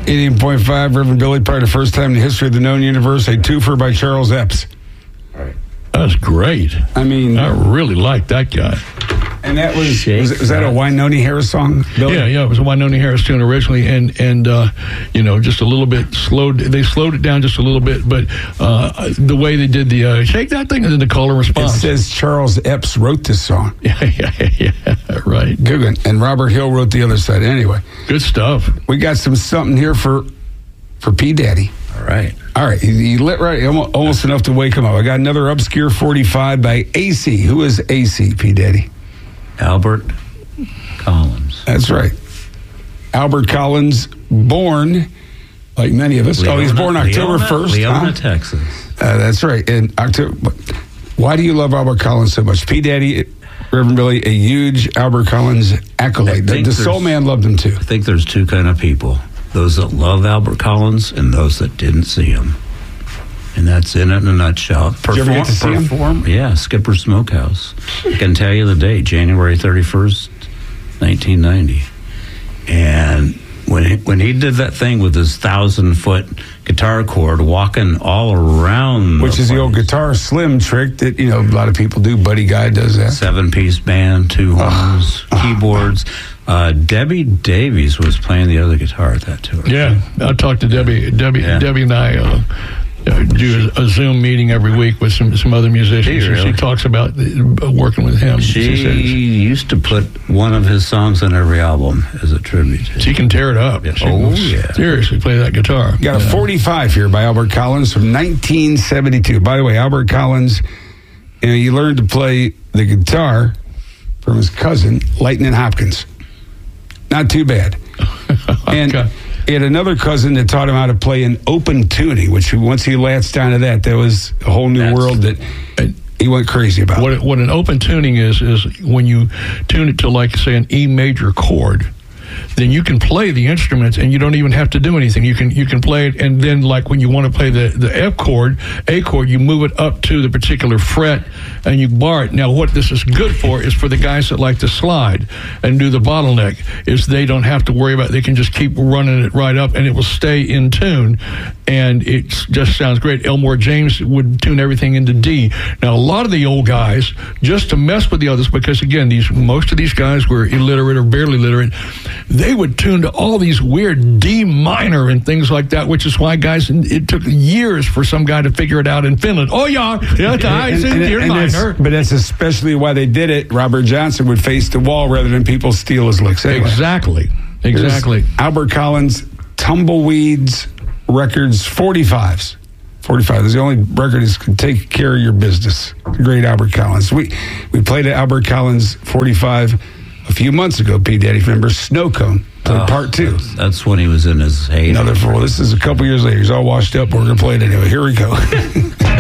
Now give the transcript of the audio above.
88.5, Reverend Billy, probably the first time in the history of the known universe, a twofer by Charles Epps. That's great. I mean, I really like that guy. And that was that a Wynonie Harris song, Billy? Yeah, it was a Wynonie Harris tune originally, and just a little bit slowed. They slowed it down just a little bit, but the way they did the shake that thing and then the call and response. It says Charles Epps wrote this song. Yeah, right. Good, and Robert Hill wrote the other side. Anyway, good stuff. We got something here for P. Daddy. All right. He lit right, almost enough to wake him up. I got another obscure 45 by AC. Who is AC, P. Daddy? Albert Collins. That's right. Albert Collins, born, like many of us. He's born October 1st. Leona, Texas. That's right. In October. Why do you love Albert Collins so much? P. Daddy, Reverend Billy, a huge Albert Collins accolade. The soul man loved him too. I think there's two kind of people. Those that love Albert Collins and those that didn't see him. And that's in it in a nutshell. Did you ever get to see him? Yeah, Skipper's Smokehouse. I can tell you the date, January 31st, 1990. And when he did that thing with his 1,000-foot guitar cord walking all around, which is the old Guitar Slim trick that a lot of people do. Buddy Guy does that. 7-piece band, 2 horns, keyboards. Debbie Davies was playing the other guitar at that tour. Yeah, I talked to Debbie. Debbie and I do a Zoom meeting every week with some other musicians. She talks about working with him. She used to put one of his songs on every album as a tribute. She can tear it up. Yeah. Seriously, play that guitar. Got a 45 here by Albert Collins from 1972. By the way, Albert Collins, he learned to play the guitar from his cousin, Lightnin' Hopkins. Not too bad. And he had another cousin that taught him how to play an open tuning, which once he latched onto that, there was a whole new world that he went crazy about. What an open tuning is when you tune it to, like, say, an E major chord, then you can play the instruments and you don't even have to do anything. You can play it, and then, like, when you want to play the F chord, A chord, you move it up to the particular fret and you bar it. Now, what this is good for is for the guys that like to slide and do the bottleneck, is they don't have to worry about it. They can just keep running it right up and it will stay in tune, and it just sounds great. Elmore James would tune everything into D. Now, a lot of the old guys, just to mess with the others, because again, most of these guys were illiterate or barely literate, they would tune to all these weird D minor and things like that, which is why, guys, it took years for some guy to figure it out in Finland. Oh, yeah, it's in D minor. But that's especially why they did it. Robert Johnson would face the wall rather than people steal his licks. Anyway, Exactly. There's Albert Collins, Tumbleweeds Records 45s. 45 is the only record that can take care of your business. Great Albert Collins. We played an Albert Collins 45 a few months ago, P. Daddy. Remember Snow Cone, part 2. That's when he was in his heyday. This is a couple years later. He's all washed up. We're going to play it anyway. Here we go.